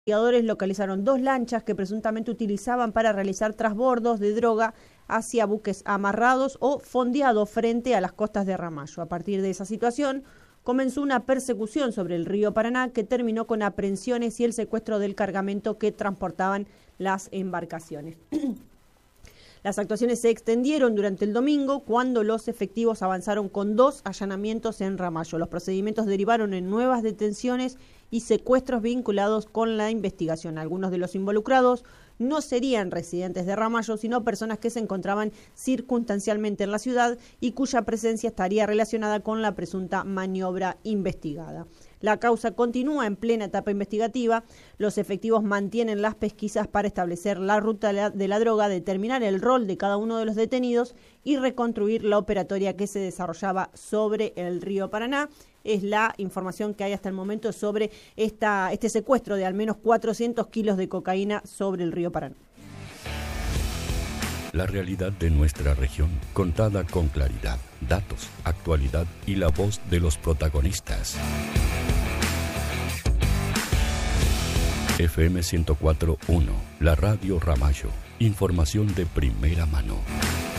Investigadores localizaron 2 lanchas que presuntamente utilizaban para realizar trasbordos de droga hacia buques amarrados o fondeados frente a las costas de Ramallo. A partir de esa situación, comenzó una persecución sobre el río Paraná que terminó con aprehensiones y el secuestro del cargamento que transportaban las embarcaciones. Las actuaciones se extendieron durante el domingo cuando los efectivos avanzaron con 2 allanamientos en Ramallo. Los procedimientos derivaron en nuevas detenciones y secuestros vinculados con la investigación. Algunos de los involucrados no serían residentes de Ramallo, sino personas que se encontraban circunstancialmente en la ciudad y cuya presencia estaría relacionada con la presunta maniobra investigada. La causa continúa en plena etapa investigativa. Los efectivos mantienen las pesquisas para establecer la ruta de la droga, determinar el rol de cada uno de los detenidos y reconstruir la operatoria que se desarrollaba sobre el río Paraná. Es la información que hay hasta el momento sobre este secuestro de al menos 400 kilos de cocaína sobre el río Paraná. La realidad de nuestra región, contada con claridad, datos, actualidad y la voz de los protagonistas. FM 104.1, la radio Ramallo. Información de primera mano.